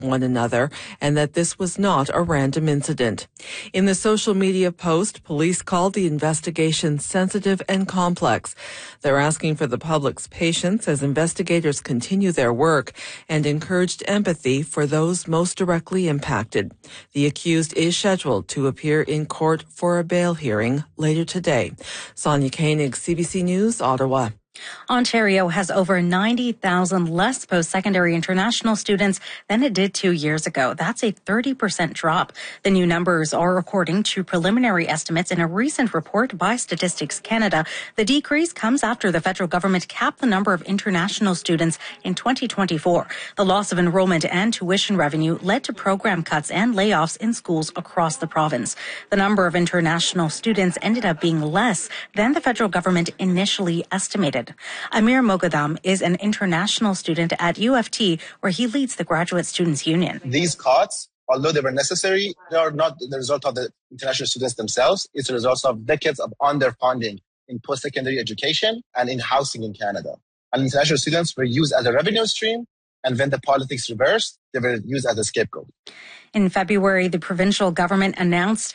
one another and that this was not a random incident. In the social media post, police called the investigation sensitive and complex. They're asking for the public's patience as investigators continue their work and encouraged empathy for those most directly impacted. The accused is scheduled to appear in court for a bail hearing later today. Sonia Koenig, CBC News, Ottawa. Ontario has over 90,000 less post-secondary international students than it did 2 years ago. That's a 30% drop. The new numbers are according to preliminary estimates in a recent report by Statistics Canada. The decrease comes after the federal government capped the number of international students in 2024. The loss of enrollment and tuition revenue led to program cuts and layoffs in schools across the province. The number of international students ended up being less than the federal government initially estimated. Amir Moghadam is an international student at UFT, where he leads the Graduate Students' Union. These cuts, although they were necessary, they are not the result of the international students themselves. It's a result of decades of underfunding in post-secondary education and in housing in Canada. And international students were used as a revenue stream, and when the politics reversed, they were used as a scapegoat. In February, the provincial government announced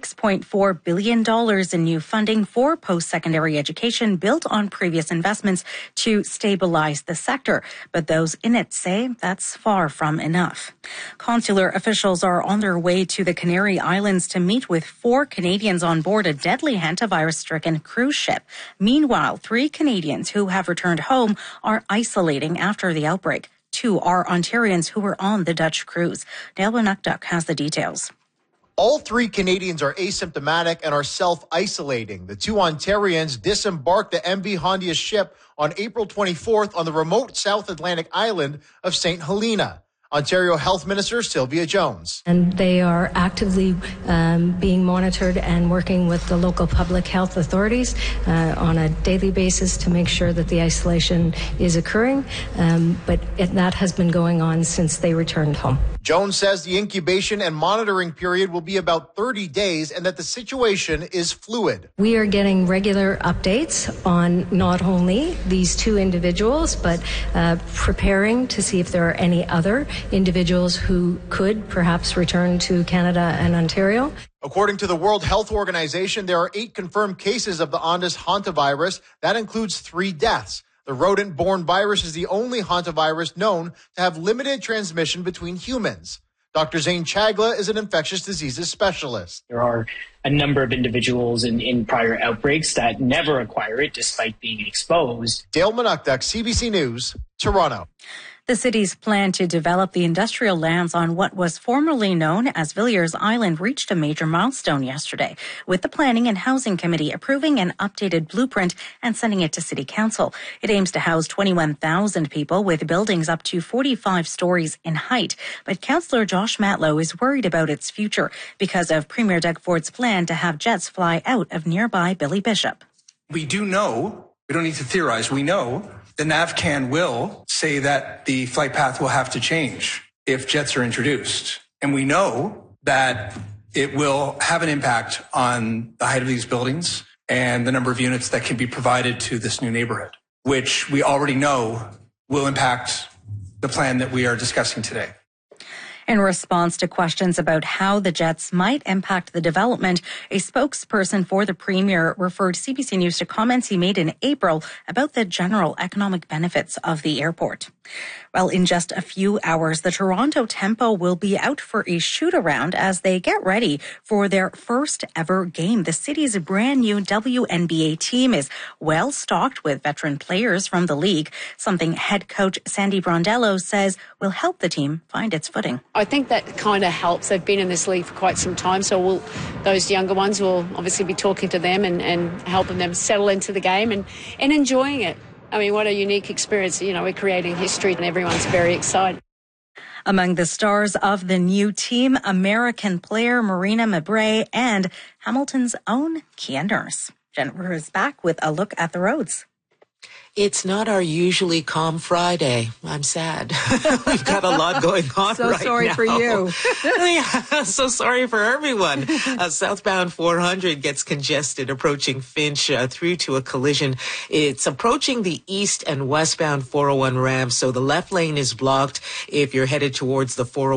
$6.4 billion in new funding for post-secondary education built on previous investments to stabilize the sector. But those in it say that's far from enough. Consular officials are on their way to the Canary Islands to meet with 4 Canadians on board a deadly hantavirus-stricken cruise ship. Meanwhile, 3 Canadians who have returned home are isolating after the outbreak. 2 are Ontarians who were on the Dutch cruise. Dale Benukduk has the details. All 3 Canadians are asymptomatic and are self-isolating. The 2 Ontarians disembarked the MV Hondia's ship on April 24th on the remote South Atlantic island of St. Helena. Ontario Health Minister Sylvia Jones. And they are actively being monitored and working with the local public health authorities on a daily basis to make sure that the isolation is occurring. But that has been going on since they returned home. Jones says the incubation and monitoring period will be about 30 days and that the situation is fluid. We are getting regular updates on not only these 2 individuals, but preparing to see if there are any other individuals who could perhaps return to Canada and Ontario. According to the World Health Organization, there are 8 confirmed cases of the Ondas hantavirus. That includes 3 deaths. The rodent-borne virus is the only hantavirus known to have limited transmission between humans. Dr. Zane Chagla is an infectious diseases specialist. There are a number of individuals in prior outbreaks that never acquire it despite being exposed. Dale Benukduk, CBC News, Toronto. The city's plan to develop the industrial lands on what was formerly known as Villiers Island reached a major milestone yesterday, with the Planning and Housing Committee approving an updated blueprint and sending it to City Council. It aims to house 21,000 people with buildings up to 45 stories in height. But Councillor Josh Matlow is worried about its future because of Premier Doug Ford's plan to have jets fly out of nearby Billy Bishop. We do know, we don't need to theorize, we know the NAVCAN will say that the flight path will have to change if jets are introduced. And we know that it will have an impact on the height of these buildings and the number of units that can be provided to this new neighborhood, which we already know will impact the plan that we are discussing today. In response to questions about how the jets might impact the development, a spokesperson for the Premier referred CBC News to comments he made in April about the general economic benefits of the airport. Well, in just a few hours, the Toronto Tempo will be out for a shoot-around as they get ready for their first ever game. The city's brand new WNBA team is well stocked with veteran players from the league, something head coach Sandy Brondello says will help the team find its footing. I think that kind of helps. They've been in this league for quite some time, so those younger ones will obviously be talking to them and helping them settle into the game and enjoying it. I mean, what a unique experience. You know, we're creating history and everyone's very excited. Among the stars of the new team, American player Marina Mabrey and Hamilton's own Kia Nurse. Jennifer is back with a look at the roads. It's not our usually calm Friday. I'm sad. We've got a lot going on so right now. So sorry for you. Yeah, so sorry for everyone. Southbound 400 gets congested approaching Finch through to a collision. It's approaching the east and westbound 401 ramp, so the left lane is blocked if you're headed towards the 401.